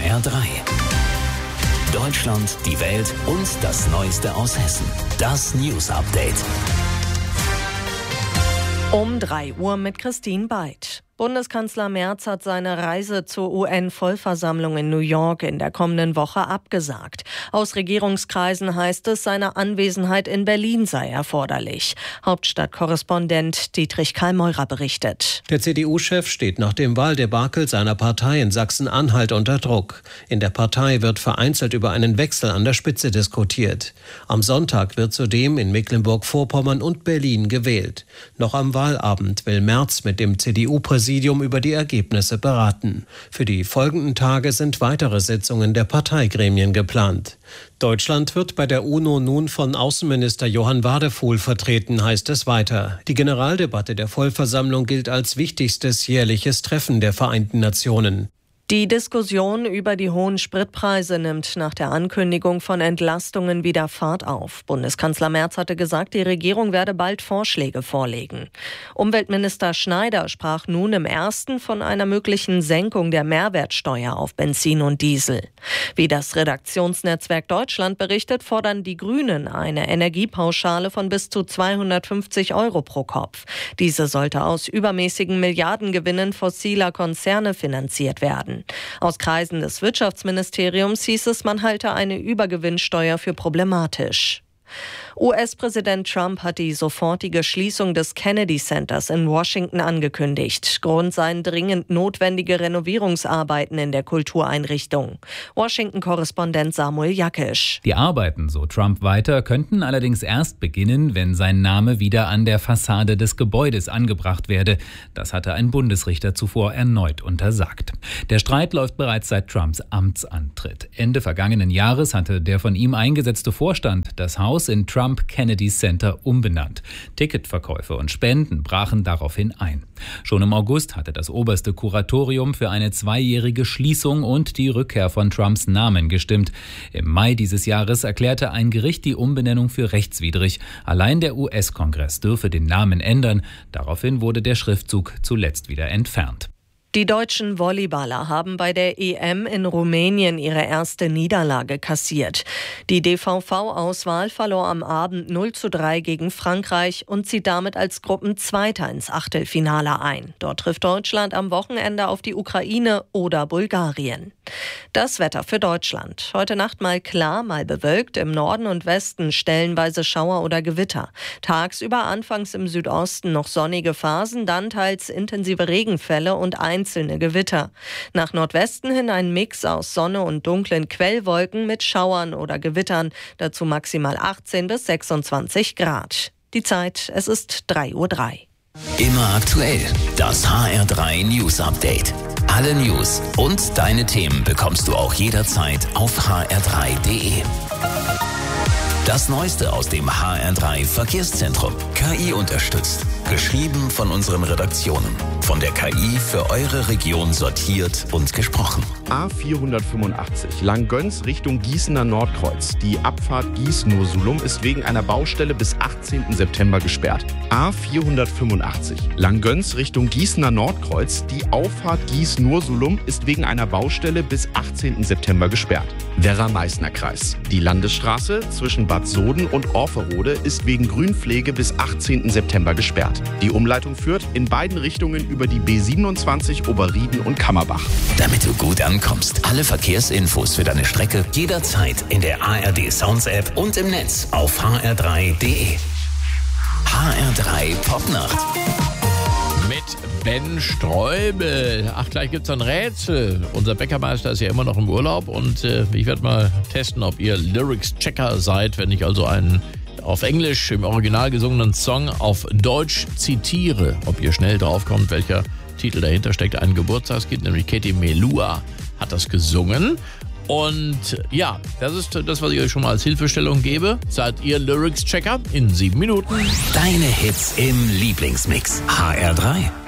HR3. Deutschland, die Welt und das Neueste aus Hessen. Das News Update. Um 3 Uhr mit Christine Beid. Bundeskanzler Merz hat seine Reise zur UN-Vollversammlung in New York in der kommenden Woche abgesagt. Aus Regierungskreisen heißt es, seine Anwesenheit in Berlin sei erforderlich. Hauptstadtkorrespondent Dietrich Karl-Meurer berichtet. Der CDU-Chef steht nach dem Wahldebakel seiner Partei in Sachsen-Anhalt unter Druck. In der Partei wird vereinzelt über einen Wechsel an der Spitze diskutiert. Am Sonntag wird zudem in Mecklenburg-Vorpommern und Berlin gewählt. Noch am Wahlabend will Merz mit dem CDU-Präsidenten über die Ergebnisse beraten. Für die folgenden Tage sind weitere Sitzungen der Parteigremien geplant. Deutschland wird bei der UNO nun von Außenminister Johann Wadephul vertreten, heißt es weiter. Die Generaldebatte der Vollversammlung gilt als wichtigstes jährliches Treffen der Vereinten Nationen. Die Diskussion über die hohen Spritpreise nimmt nach der Ankündigung von Entlastungen wieder Fahrt auf. Bundeskanzler Merz hatte gesagt, die Regierung werde bald Vorschläge vorlegen. Umweltminister Schneider sprach nun im ersten von einer möglichen Senkung der Mehrwertsteuer auf Benzin und Diesel. Wie das Redaktionsnetzwerk Deutschland berichtet, fordern die Grünen eine Energiepauschale von bis zu 250 € pro Kopf. Diese sollte aus übermäßigen Milliardengewinnen fossiler Konzerne finanziert werden. Aus Kreisen des Wirtschaftsministeriums hieß es, man halte eine Übergewinnsteuer für problematisch. US-Präsident Trump hat die sofortige Schließung des Kennedy Centers in Washington angekündigt. Grund seien dringend notwendige Renovierungsarbeiten in der Kultureinrichtung. Washington-Korrespondent Samuel Jakisch. Die Arbeiten, so Trump weiter, könnten allerdings erst beginnen, wenn sein Name wieder an der Fassade des Gebäudes angebracht werde. Das hatte ein Bundesrichter zuvor erneut untersagt. Der Streit läuft bereits seit Trumps Amtsantritt. Ende vergangenen Jahres hatte der von ihm eingesetzte Vorstand das Haus in Trump Kennedy Center umbenannt. Ticketverkäufe und Spenden brachen daraufhin ein. Schon im August hatte das oberste Kuratorium für eine 2-jährige Schließung und die Rückkehr von Trumps Namen gestimmt. Im Mai dieses Jahres erklärte ein Gericht die Umbenennung für rechtswidrig. Allein der US-Kongress dürfe den Namen ändern. Daraufhin wurde der Schriftzug zuletzt wieder entfernt. Die deutschen Volleyballer haben bei der EM in Rumänien ihre erste Niederlage kassiert. Die DVV-Auswahl verlor am Abend 0:3 gegen Frankreich und zieht damit als Gruppenzweiter ins Achtelfinale ein. Dort trifft Deutschland am Wochenende auf die Ukraine oder Bulgarien. Das Wetter für Deutschland. Heute Nacht mal klar, mal bewölkt, im Norden und Westen stellenweise Schauer oder Gewitter. Tagsüber anfangs im Südosten noch sonnige Phasen, dann teils intensive Regenfälle und einzelne Gewitter. Nach Nordwesten hin ein Mix aus Sonne und dunklen Quellwolken mit Schauern oder Gewittern, dazu maximal 18 bis 26 Grad. Die Zeit, es ist 3:03 Uhr. Immer aktuell, das HR3 News Update. Alle News und deine Themen bekommst du auch jederzeit auf hr3.de. Das Neueste aus dem HR3 Verkehrszentrum. KI unterstützt. Geschrieben von unseren Redaktionen. Von der KI für eure Region sortiert und gesprochen. A485 Langgöns Richtung Gießener Nordkreuz. Die Abfahrt Gieß-Nur-Sulum ist wegen einer Baustelle bis 18. September gesperrt. A485 Langgöns Richtung Gießener Nordkreuz. Die Auffahrt Gieß-Nur-Sulum ist wegen einer Baustelle bis 18. September gesperrt. Werra-Meißner-Kreis. Die Landesstraße zwischen Bad Soden und Orferode ist wegen Grünpflege bis 18. September gesperrt. Die Umleitung führt in beiden Richtungen über die B27 Oberrieden und Kammerbach. Damit du gut ankommst, alle Verkehrsinfos für deine Strecke jederzeit in der ARD Sounds App und im Netz auf hr3.de. HR3 Popnacht. Mit Ben Streubel. Ach, gleich gibt's ein Rätsel. Unser Bäckermeister ist ja immer noch im Urlaub und ich werde mal testen, ob ihr Lyrics-Checker seid, wenn ich also einen auf Englisch im Original gesungenen Song auf Deutsch zitiere. Ob ihr schnell draufkommt, welcher Titel dahinter steckt. Ein Geburtstagskind, nämlich Katie Melua hat das gesungen. Und ja, das ist das, was ich euch schon mal als Hilfestellung gebe. Seid ihr Lyrics-Checker in 7 Minuten. Deine Hits im Lieblingsmix. HR3.